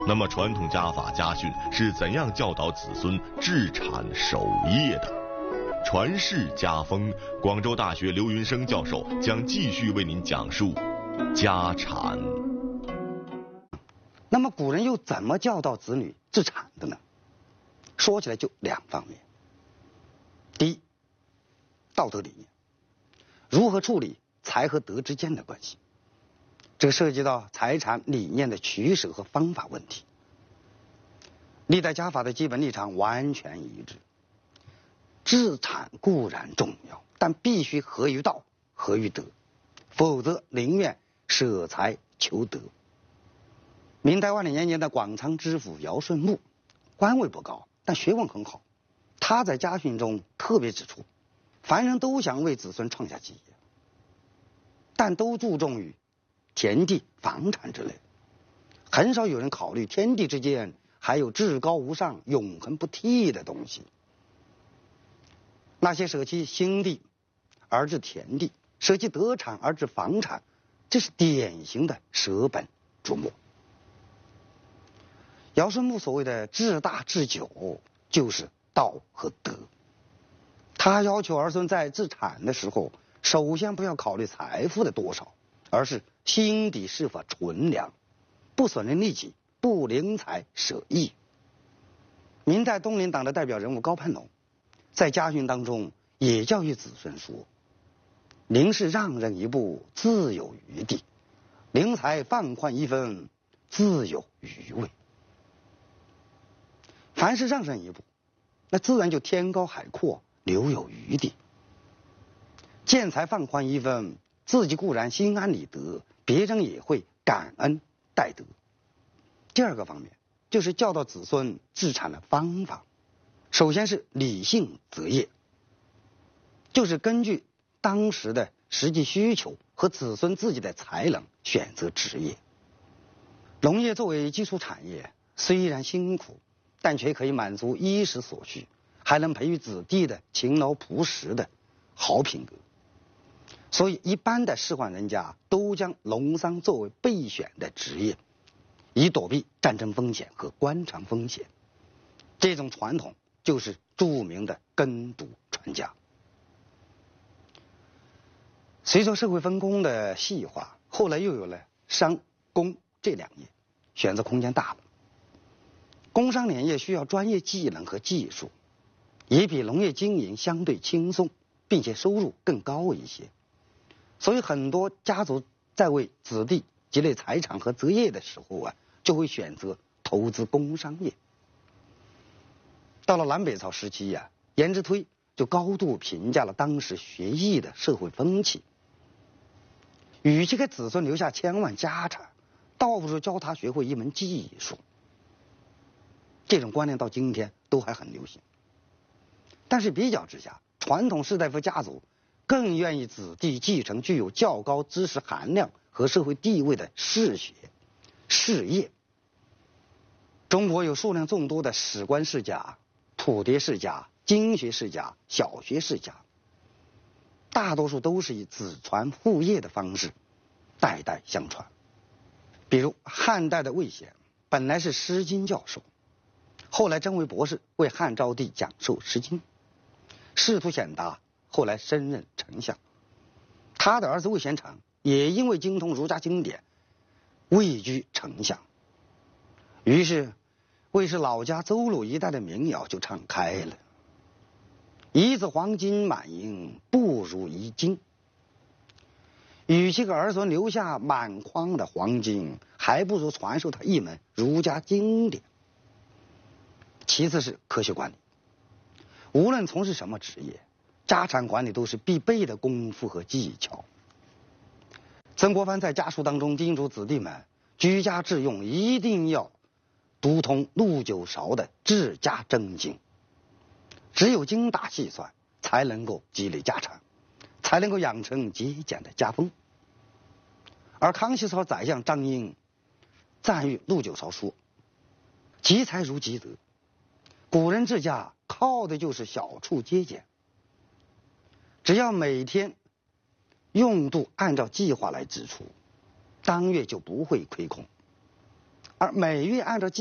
那么传统家法家训是怎样教导子孙治产守业的？传世家风，广州大学刘云生教授将继续为您讲述家产。 那么古人又怎么教导子女治产的呢？说起来就两方面。第一，道德理念，如何处理财和德之间的关系，这个涉及到财产理念的取舍和方法问题。历代家法的基本立场完全一致，治产固然重要，但必须合于道，合于德，否则宁愿舍财求德。明代万历年间的广昌知府姚顺木，官位不高，但学问很好。他在家训中特别指出，凡人都想为子孙创下基业，但都注重于田地、房产之类，很少有人考虑天地之间还有至高无上、永恒不替的东西。那些舍弃兴地而治田地，舍弃德产而治房产，这是典型的舍本逐末。姚顺木所谓的治大治久，就是道和德。他要求儿孙在治产的时候，首先不要考虑财富的多少，而是心底是否纯良，不损人利己，不灵财舍义。明代东林党的代表人物高攀龙，在家训当中也教育子孙说：灵是让人一步，自有余地；灵财放宽一分，自有余味。凡是让人一步，那自然就天高海阔，留有余地。见财放宽一分，自己固然心安理得，别人也会感恩戴德。第二个方面就是教导子孙治产的方法，首先是理性择业，就是根据当时的实际需求和子孙自己的才能选择职业。农业作为基础产业，虽然辛苦，但却可以满足衣食所需，还能培育子弟的勤劳朴实的好品格。所以一般的仕宦人家都将农桑作为备选的职业，以躲避战争风险和官场风险。这种传统就是著名的耕读传家。随着社会分工的细化，后来又有了商工这两业，选择空间大了。工商联业需要专业技能和技术，也比农业经营相对轻松，并且收入更高一些。所以很多家族在为子弟积累财产和择业的时候就会选择投资工商业。到了南北朝时期颜之推就高度评价了当时学艺的社会风气。与其给子孙留下千万家产，倒不如教他学会一门技术。这种观念到今天都还很流行。但是比较之下，传统士大夫家族更愿意子弟继承具有较高知识含量和社会地位的士学、士业。中国有数量众多的史官世家、土牒世家、经学世家、小学世家，大多数都是以子传父业的方式代代相传。比如汉代的魏显本来是诗经教授，后来征为博士，为汉昭帝讲授诗经。仕途显达，后来升任丞相。他的儿子魏贤成也因为精通儒家经典，位居丞相。于是魏氏老家邹鲁一带的民谣就唱开了：一子黄金满盈，不如一金。与其给儿孙留下满筐的黄金，还不如传授他一门儒家经典。其次是科学管理，无论从事什么职业，家产管理都是必备的功夫和技巧。曾国藩在家书当中叮嘱子弟们，居家致用一定要读通陆九韶的治家真经，只有精打细算，才能够积累家产，才能够养成节俭的家风。而康熙朝宰相张英赞誉陆九韶说：积财如积德，古人治家靠的就是小处节俭，只要每天用度按照计划来支出，当月就不会亏空。 而每月按照